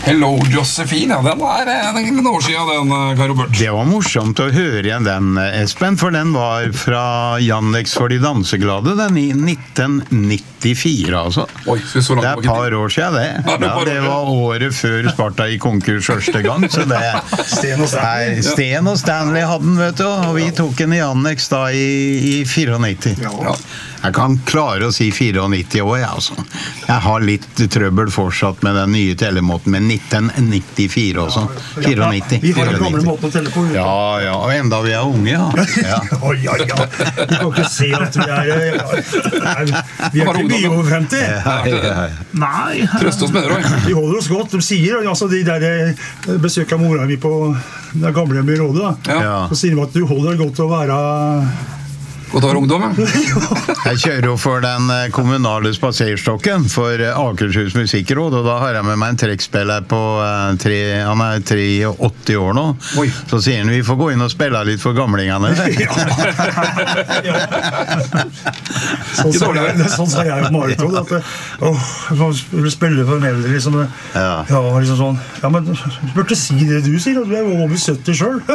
Hello, Josephine, ja, den er noen år siden, den, Karo Børt. Det var morsomt å høre igjen den, Espen, for den var fra Jannex for de danseglade, den i 1994, altså. Oi, så så langt det et par år siden, det. Ja, det var året før Sparta i konkurs første gang, så det Sten og Stanley hadde den, vet du, og vi tok den i Jannex da i 94. Ja. Jeg kan klare å si 94 år, altså. Jeg har litt trøbbel fortsatt med den nye telemåten med 1994 også. 94. Vi har den gamle måten å telle på. Ja, og enda vi er unge, ja. Ja. Du kan ikke se at vi er ikke mye over 50. Nei. Trøst oss med det, Roy. Vi holder oss godt. De sier, altså de der besøker mora mi på det gamle hjemme i Rådet, så sier de at du holder godt å være... Godt å være ungdom, ja. Jeg kjører jo for den kommunale spaserstokken for Akershus Musikkråd, og da har jeg med meg en trekkspiller på han er 83 år nå. Oi. Så sier han, vi får gå inn og spille litt for gamlingene. Sånn sa jeg på Marit også, at jeg vil spille for en eldre, liksom. Liksom sånn. Ja, men du burde si det du sier, at du er over 70 selv.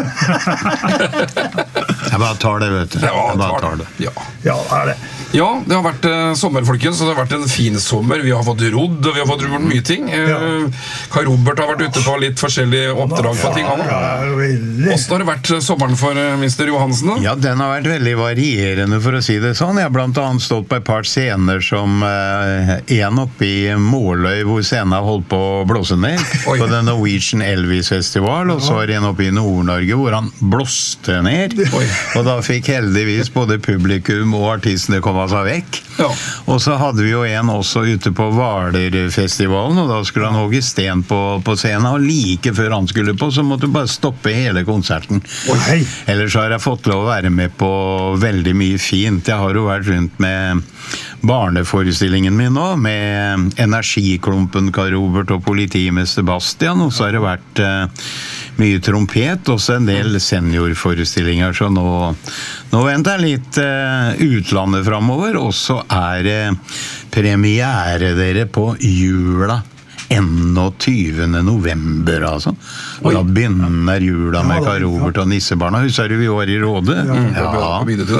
Jeg bare tar det, vet du. Ja, det er det. Ja, det har vært sommer, folkens, og det har vært en fin sommer. Vi har fått rodd, og vi har fått gjort mye ting. Kai Robert har vært ute på litt forskjellige oppdrag på ting. Hvordan har det vært sommeren for Mr. Johansen, da? Ja, den har vært veldig varierende, for å si det sånn. Jeg har blant annet stått på et par scener som en oppe i Måløy, hvor scenen har holdt på å blåse ned, på den Norwegian Elvis Festival, og så er en oppe i Nord-Norge, hvor han blåste ned. Og da fikk heldigvis både publikum og artistene komme seg vekk. Og så hadde vi jo en også ute på Hvalerfestivalen, og da skulle han hogge sten på scenen, og like før han skulle på, så måtte du bare stoppe hele konserten. Ellers har jeg fått lov å være med på veldig mye fint. Jeg har jo vært rundt med barneforestillingen min nå, med Energiklumpen, Kai Robert og Politimester Bastian, og så har det vært mye trompet, også en del seniorforestillinger, så nå venter jeg litt utlandet fremover, og så er det premiere dere på jula 21. november, altså. Og da begynner jula med Kai Robert og Nissebarna. Husker du vi var i Rådet? Ja.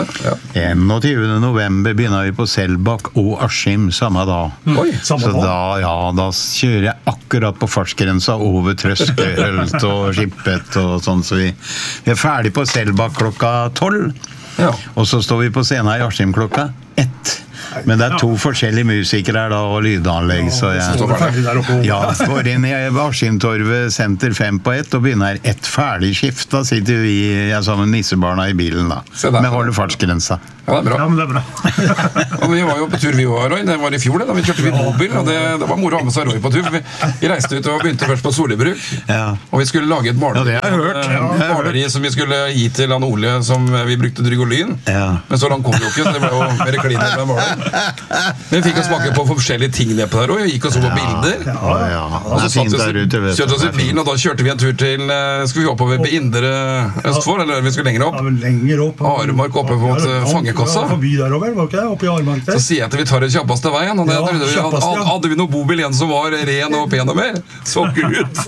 21. november begynner vi på Selbakk og Askim samme dag. Så da kjører jeg akkurat på fartsgrensa over Trøskehølt og Skippet og sånn, så vi er ferdig på Selbakk klokka 12. Og så står vi på scenen i Askim klokka 1. Men det er to forskjellige musikere her da, og lydanlegg, så jeg går inn i Askimtorvet Senter 5 på 1, og begynner et ferdig skift. Da sitter vi sammen med Nissebarna i bilen da, med holder fartsgrensa. Ja, det er bra. Og vi var jo på tur, vi var, Roy. Det var i fjor, da vi kjørte mobil, og det var moro å ha med seg Roy på tur. Vi reiste ut og begynte først på Solibruk, og vi skulle lage et maleri som vi skulle gi til han Ole, som vi brukte Drygolyn. Men så langt kom vi jo ikke, så det ble jo mer kliner med maler. Men vi fikk å smake på forskjellige ting nede på der, og vi gikk og så på bilder. Og så satt oss i bilen, og da kjørte vi en tur til, skulle vi oppover på Indre Østfold, eller vi skulle lenger opp? Aremark oppe på fangekassa. Forbi der over, var ikke det? Oppe i Aremark der. Så sier jeg at vi tar den kjappeste veien, og hadde vi noe bobil igjen som var ren og pen og mer? Så ut.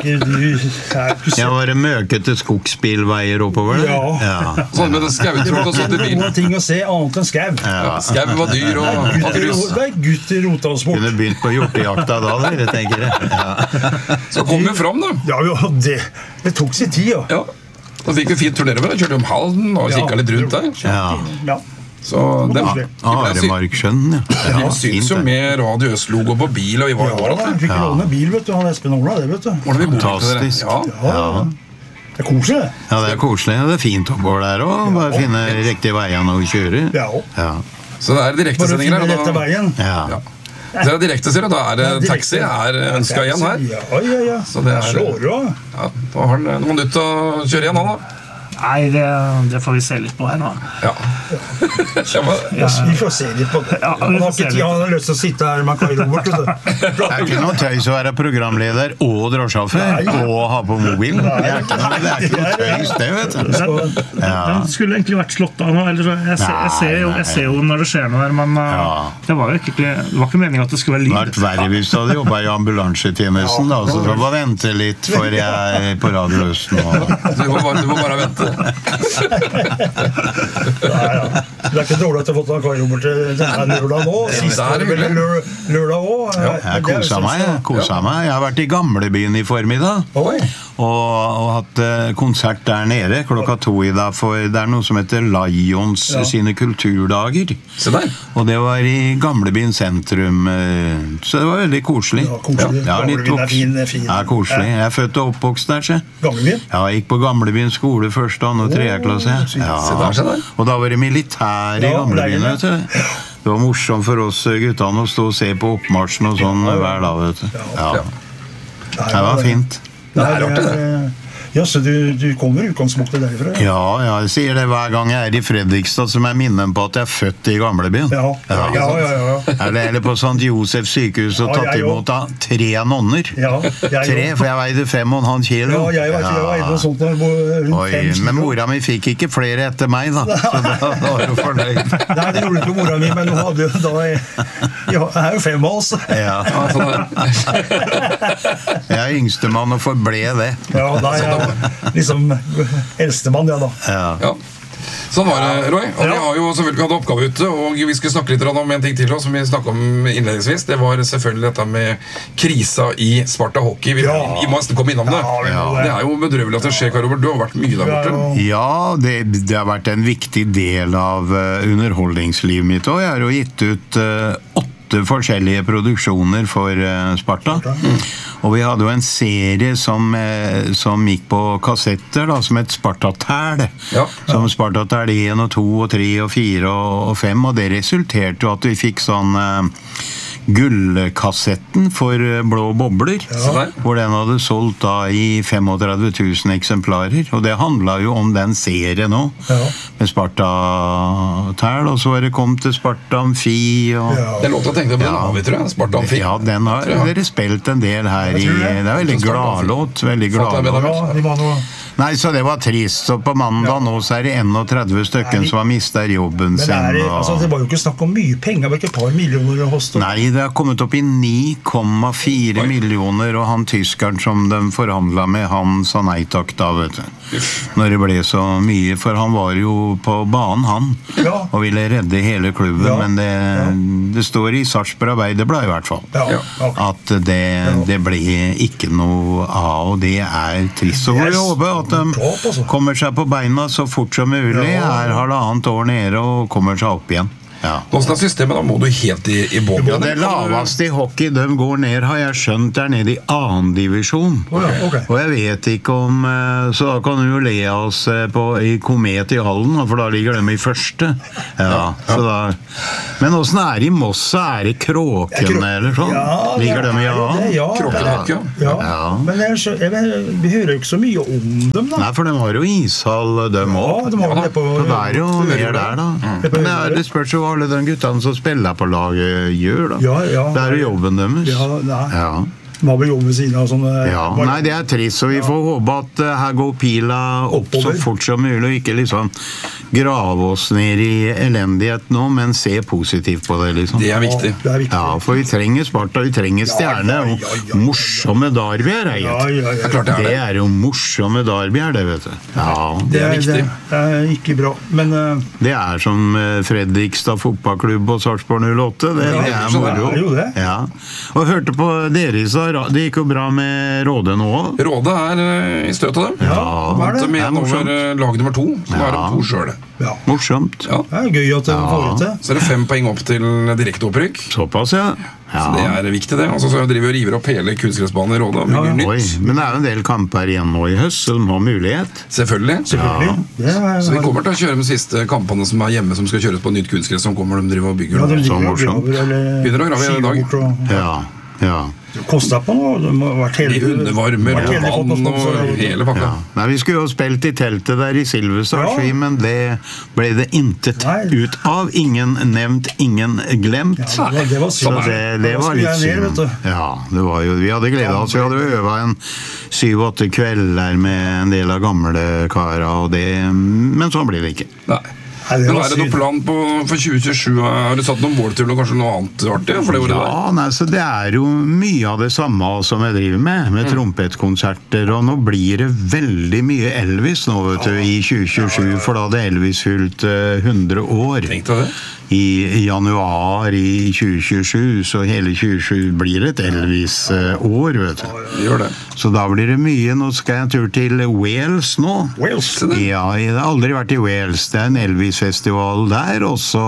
Jeg var møkete skogsbilveier oppover. Sånn med det skautrot og sånt i bilen. Det var ting å se annet enn skau. Skau var dyr og grus. Det er gutt i rotansport. Kunne begynt på hjortejakta da, dere tenker jeg. Så kom vi fram da. Ja, det tok sin tid, ja. Da fikk vi fint turnere med det, kjørte om Halden og kikket litt rundt der. Så det Aremarksjønnen, Vi syns jo med Radio Øst-logo på bil, og vi var jo overalt. Vi fikk låne bil, vet du, han Espen Ola, det vet du. Fantastisk. Det er koselig. Ja, det er koselig, og det er fint oppover der også, bare finne riktige veiene å kjøre. Så det er direkte sendinger her. Bare finne rette veien. Så det er direkte, sier du, da er det taxi ønsket igjen her. Så det er slår jo. Da har han noen nytt å kjøre igjen, han da. Nei, det får vi se litt på her nå. Ja. Vi får se litt på det. Han har lyst til å sitte her med Kai Robert. Det ikke noe tøys å være programleder og drosjesjåfør og ha på mobilen. Det er ikke noe tøys, det, vet du. Den skulle egentlig vært slått av nå. Jeg ser jo når det skjer noe her, men det var jo ikke meningen at det skulle være lyd. Det hadde vært verre hvis du hadde jobbet i ambulansetjenesten, da, så du må vente litt før jeg er på Radio Østen. Du må bare vente. Det er ikke dårlig at du har fått Kai Robert denne lørdag nå. Sist var det vel lørdag også. Jeg koset meg. Jeg har vært i Gamlebyen i formiddag og hatt konsert der nede klokka 2 i dag, for det er noe som heter Lions sine kulturdager. Og det var i Gamlebyen sentrum, så det var veldig koselig. Gamlebyen er fin. Ja, koselig. Jeg er født og oppvokst der, så. Gamlebyen? Ja, jeg gikk på Gamlebyen skole 1., 2. og 3. klasse. Og da var det militær i Gamlebyen, vet du. Det var morsomt for oss guttene å stå og se på oppmarsjen og sånn hver dag, vet du. Det var fint. Det er rart, det. Ja, så du kommer utgangspunktet derifra? Ja, jeg sier det hver gang jeg er i Fredrikstad, som er minnen på at jeg er født i Gamlebyen. Eller på St. Josefs sykehus og tatt imot av 3 nonner. 3, for jeg veide 5,5 kilo. Ja, jeg veide noe sånt rundt 5 kilo. Men mora mi fikk ikke flere etter meg, da. Så da var du fornøyd. Nei, det gjorde ikke mora mi, men hun hadde jo da... Jeg er jo 5 av oss. Jeg er yngstemann og forble det. Ja, da er liksom eldstemann, da. Ja. Sånn var det, Roy. Og vi har jo selvfølgelig hatt oppgave ute, og vi skal snakke litt om en ting til som vi snakket om innledningsvis. Det var selvfølgelig dette med krisa i Sparta Hockey. Vi må nesten komme innom det. Det er jo bedrøvelig at det skjer, Kai Robert. Du har vært mye der borte. Ja, det har vært en viktig del av underholdningslivet mitt, og jeg har jo gitt ut 8 forskjellige produksjoner for Sparta. Og vi hadde jo en serie som gikk på kassetter, da, som het Spartatæl. Som Spartatæl 1 og 2 og 3 og 4 og 5, og det resulterte jo at vi fikk sånn gullkassetten for Blå bobler, hvor den hadde solgt da i 35 000 eksemplarer, og det handlet jo om den serien nå, med Spartatæl, og så var det kom til Sparta Amfi, og... Det er lov til å tenke på den, vi tror jeg, Sparta Amfi. Ja, den har dere spilt en del her i... Det er veldig gladlåt, veldig gladlåt. Nei, så det var trist, så på mandag nå så er det 31 stykken som har mistet jobben sin. Men det var jo ikke snakk om mye penger, det var ikke et par millioner hos dem. Nei, det har kommet opp i 9,4 millioner, og han tyskeren som de forhandlet med, han sa nei takk da, vet du. Når det ble så mye, for han var jo på banen, han, og ville redde hele klubben, men det står i Sarpsborg Arbeiderblad i hvert fall, at det ble ikke noe av, og det er trist. Så får vi håpe at de kommer seg på beina så fort som mulig, er 1,5 år nede og kommer seg opp igjen. Hvordan er systemet? Da må du helt i båten. Det laveste i hockey, de går ned, har jeg skjønt, er nede i 2. divisjon. Og jeg vet ikke om, så da kan du jo le oss i Komet i hallen, for da ligger de i 1. Så da, men hvordan er det i Mossa? Er det Kråken eller sånn? Ligger de i Kråken hockey? Men vi hører jo ikke så mye om dem da. Nei, for de har jo ishall, de også. Det er jo mer der da. Men det spørs jo alle de guttene som spiller på laget gjør da. Det er jo jobben deres. Hva blir jobben ved siden av sånne... Nei, det er trist, så vi får håpe at her går pila opp så fort som mulig, og ikke liksom grave oss ned i elendighet nå, men se positivt på det, liksom. Det er viktig. Ja, for vi trenger Sparta, vi trenger stjerne, og morsomme derbyer, det er jo morsomme derbyer, det vet du. Det er viktig. Det er ikke bra, men... Det er som Fredrikstad fotballklubb og Sarpsborg 08, det er moro. Og hørte på dere så det gikk jo bra med Råde nå. Råde er i støt av dem. Hva er det? Med over lag nummer 2, så er det 2 selv. Morsomt. Det er gøy at det får ut det. Så er det 5 poeng opp til direkte opprykk. Såpass, Så det er viktig det. Altså, så driver vi og river opp hele kunstgressbanen i Råde og bygger nytt. Men det er jo en del kamper igjen nå i høst, så de har mulighet. Selvfølgelig. Så vi kommer til å kjøre med siste kampene som er hjemme, som skal kjøres på nytt kunstgress, som kommer de driver og bygger. Så morsomt. Begynner å grave i dag. Ja. Det kostet på noe. Det må ha vært I undervarmer og vann og hele pakka. Ja. Nei, vi skulle jo spilt i teltet der i Silvestad, men det ble det intet ut av. Ingen nevnt, ingen glemt. Ja, det var synd. Så det var litt synd. Ja, det var jo, vi hadde gledet oss. Vi hadde øvet en 7-8 kvelder med en del av gamle karer, men sånn blir det ikke. Nei. Men er det noen plan for 2027? Har du satt noen mål til kanskje noe annet artig? For det så det er jo mye av det samme som jeg driver med trompetkonserter, og nå blir det veldig mye Elvis nå, vet du, i 2027, for da hadde Elvis fylt 100 år. Tenkte det? I januar i 2027, så hele 2027 blir et Elvis-år, vet du. Det gjør det. Så da blir det mye. Nå skal jeg en tur til Wales nå. Wales? Ja, jeg har aldri vært i Wales. Det er en Elvis-festival der, og så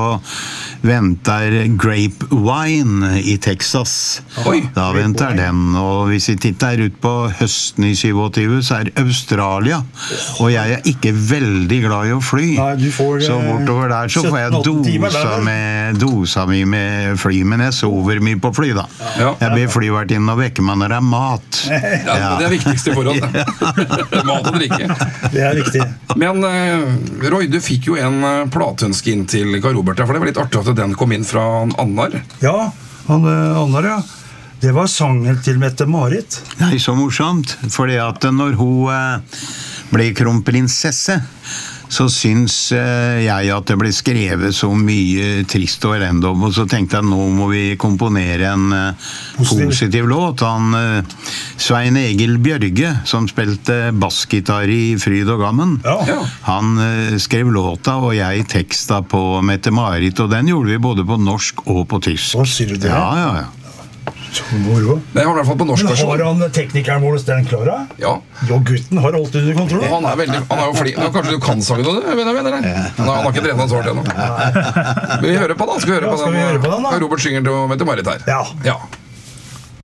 venter Grapevine i Texas. Oi! Da venter den, og hvis vi titter ut på høsten i 27, så er Australia, og jeg er ikke veldig glad i å fly. Nei, så bortover der så får jeg dosa mi med fly, men jeg sover mye på fly da. Ja. Jeg ber flyvertinnen å vekke meg når det er mat. Ja, det er viktigste i forhold. Mat og drikke. Det er viktig. Men Roy, du fikk jo en plateønske inn til Karl Robert, for det var litt artig at den kom inn fra Annar. Ja, Annar, ja. Det var sangen til Mette-Marit. Nei, så morsomt, fordi at når hun ble kronprinsesse, så syns jeg at det ble skrevet så mye trist og elendom, og så tenkte jeg nå må vi komponere en positiv låt. Svein Egil Bjørge, som spilte bassgitar i Fryd og Gammen, han skrev låta, og jeg teksta på Mette-Marit, og den gjorde vi både på norsk og på tysk. Hva sier du det? Ja. Moro. Det har i hvert fall på norsk versjon. Men har han teknikeren vår den klara? Ja. Jo, gutten har alt under kontroll. Han er jo flink. Kanskje du kan sangen av det? Eller? Han har ikke drevet så hardt ennå. Men vi hører på den. Skal vi høre på den? Robert synger til Mette-Marit her. Ja.